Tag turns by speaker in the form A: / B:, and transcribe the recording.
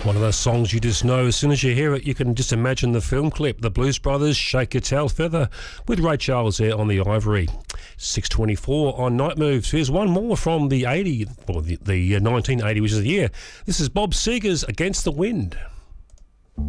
A: One of those songs you just know. As soon as you hear it, you can just imagine the film clip. The Blues Brothers, Shake Your Tail Feather, with Ray Charles there on the ivory. 6:24 on Night Moves. Here's one more from the 1980, which is the year. This is Bob Seger's Against the Wind.